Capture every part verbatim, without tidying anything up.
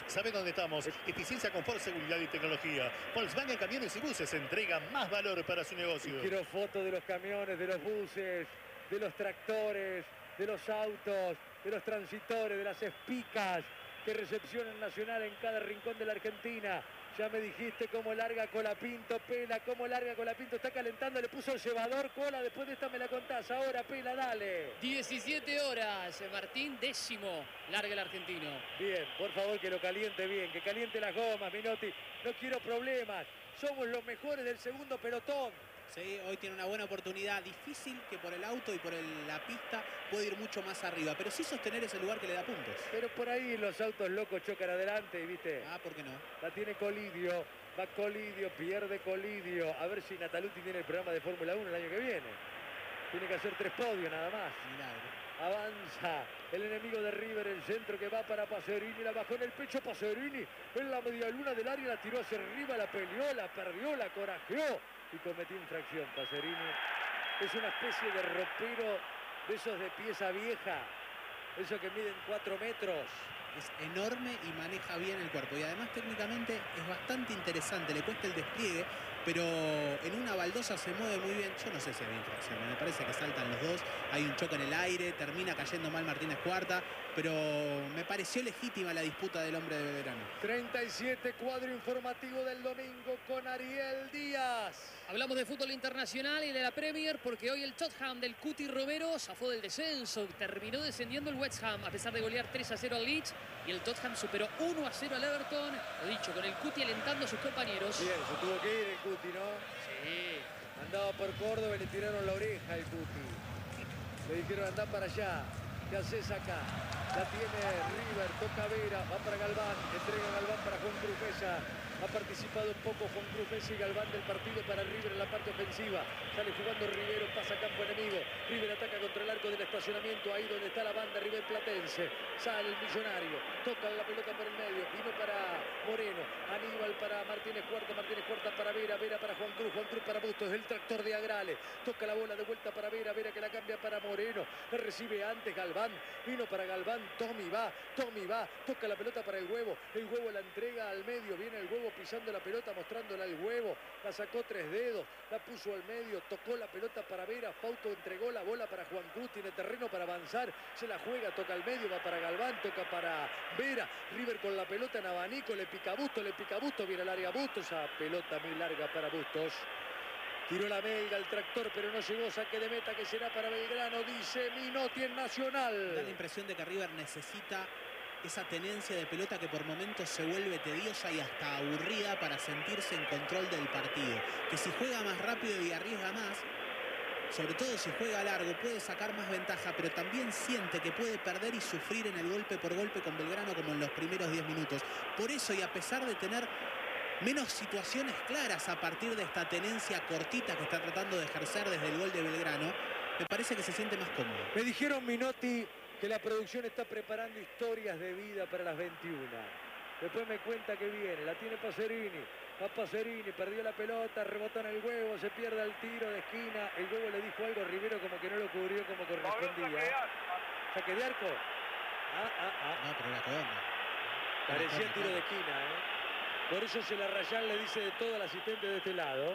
¿Sabe dónde estamos? Eficiencia, confort, seguridad y tecnología. Volkswagen Camiones y Buses entrega más valor para su negocio. Y quiero fotos de los camiones, de los buses, de los tractores, de los autos, de los transitores, de las espicas que recepcionan Nacional en cada rincón de la Argentina. Ya me dijiste cómo larga Colapinto, Pela, cómo larga Colapinto, está calentando, le puso el cebador, Cola, después de esta me la contás. Ahora, Pela, dale. diecisiete horas, Martín, décimo, larga el argentino. Bien, por favor que lo caliente bien, que caliente las gomas, Minotti. No quiero problemas, somos los mejores del segundo pelotón. Sí, hoy tiene una buena oportunidad, difícil que por el auto y por el, la pista puede ir mucho más arriba, pero sí sostener ese lugar que le da puntos. Pero por ahí los autos locos chocan adelante, ¿viste? Ah, ¿por qué no? La tiene Colidio, va Colidio, pierde Colidio. A ver si Nataluti tiene el programa de Fórmula uno el año que viene. Tiene que hacer tres podios nada más. Milagro. Avanza el enemigo de River, el centro que va para Pacerini, la bajó en el pecho Pacerini, en la medialuna del área, la tiró hacia arriba, la peleó, la perdió, la corajeó y cometió infracción. Pacerini es una especie de ropero de esos de pieza vieja, esos que miden cuatro metros. Es enorme y maneja bien el cuerpo y además técnicamente es bastante interesante, le cuesta el despliegue, pero en una baldosa se mueve muy bien. Yo no sé si había infracción, me parece que saltan los dos, hay un choque en el aire, termina cayendo mal Martínez Cuarta, pero me pareció legítima la disputa del hombre de Belgrano. treinta y siete, cuadro informativo del domingo con Ariel Díaz. Hablamos de fútbol internacional y de la Premier porque hoy el Tottenham del Cuti Romero zafó del descenso, terminó descendiendo el West Ham a pesar de golear tres a cero al Leeds y el Tottenham superó uno a cero al Everton, lo dicho, con el Cuti alentando a sus compañeros. Bien, se tuvo que ir el Cuti, ¿no? Sí. Andaba por Córdoba y le tiraron la oreja al Cuti. Le dijeron andá para allá. ¿Qué haces acá? La tiene River, toca Vera, va para Galván, entrega Galván para Juan Cruz Mesa. Ha participado un poco Juan Cruz Mesa y Galván del partido para River en la parte ofensiva. Sale jugando Rivero, pasa a campo enemigo. River ataca contra el arco del estacionamiento, ahí donde está la banda River Platense. Sale el millonario, toca la pelota por el medio, vino para Moreno, Aníbal para Martínez Cuarta, Martínez Cuarta para Vera, Vera para Juan Cruz, Juan Cruz para Bustos, el tractor de Agrale. Toca la bola de vuelta para Vera, Vera que la cambia para Moreno. La recibe antes Galván, vino para Galván, Tommy va, Tommy va, toca la pelota para el Huevo, el Huevo la entrega al medio, viene el Huevo pisando la pelota, mostrándola al Huevo, la sacó tres dedos, la puso al medio, tocó la pelota para Vera, Fausto entregó la bola para Juan Cruz, tiene terreno para avanzar, se la juega, toca al medio, va para Galván, toca para Vera, River con la pelota en abanico, le pica Bustos, le pica Bustos, viene al área Bustos, esa pelota muy larga para Bustos. Tiró la Melga, el tractor, pero no llegó, saque de meta que será para Belgrano, dice Minotti en Nacional. Da la impresión de que River necesita esa tenencia de pelota que por momentos se vuelve tediosa y hasta aburrida para sentirse en control del partido. Que si juega más rápido y arriesga más, sobre todo si juega largo, puede sacar más ventaja, pero también siente que puede perder y sufrir en el golpe por golpe con Belgrano como en los primeros diez minutos. Por eso, y a pesar de tener menos situaciones claras a partir de esta tenencia cortita que está tratando de ejercer desde el gol de Belgrano, me parece que se siente más cómodo. Me dijeron, Minotti, que la producción está preparando historias de vida para las veintiuna. Después me cuenta que viene, la tiene Pacerini, va Pacerini, perdió la pelota, rebotó en el Huevo, se pierde el tiro de esquina, el Huevo le dijo algo a Rivero como que no lo cubrió como correspondía. ¿Saque de arco? Ah, ah, ah. No, pero la corona. Parecía tiro de esquina, ¿eh? Por eso se la Rayán le dice de todo al asistente de este lado.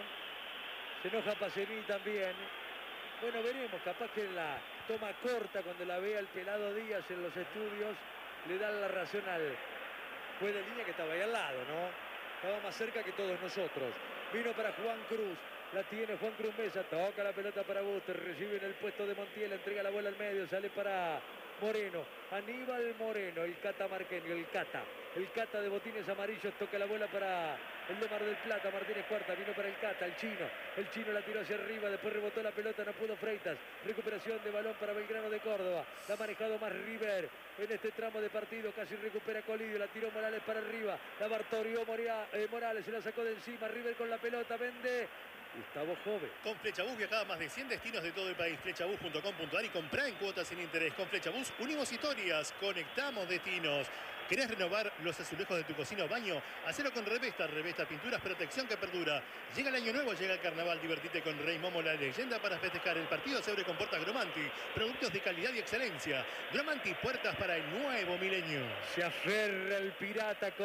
Se enoja Pacerini también. Bueno, veremos, capaz que en la toma corta, cuando la vea el pelado Díaz en los estudios, le dan la razón al juez de línea que estaba ahí al lado, ¿no? Estaba más cerca que todos nosotros. Vino para Juan Cruz, la tiene Juan Cruz Mesa, toca la pelota para Bustos, recibe en el puesto de Montiel, entrega la bola al medio, sale para Moreno, Aníbal Moreno, el Cata Marqueño, el Cata. El Cata de botines amarillos toca la bola para el de Mar del Plata, Martínez Cuarta, vino para el Cata, el chino. El chino la tiró hacia arriba, después rebotó la pelota, no pudo Freitas. Recuperación de balón para Belgrano de Córdoba. La ha manejado más River en este tramo de partido, casi recupera Colidio, la tiró Morales para arriba. La bartorió Moria, eh, Morales, se la sacó de encima, River con la pelota, vende Gustavo Jove. Con Flechabús viajá a más de cien destinos de todo el país. Flechabús punto com punto a r y comprá en cuotas sin interés. Con Flechabús unimos historias, conectamos destinos. ¿Querés renovar los azulejos de tu cocina o baño? Hacelo con Revesta. Revesta Pinturas, protección que perdura. Llega el año nuevo, llega el carnaval. Divertite con Rey Momo, la leyenda para festejar. El partido se abre con Puertas Gromanti. Productos de calidad y excelencia. Gromanti, puertas para el nuevo milenio. Se aferra el pirata con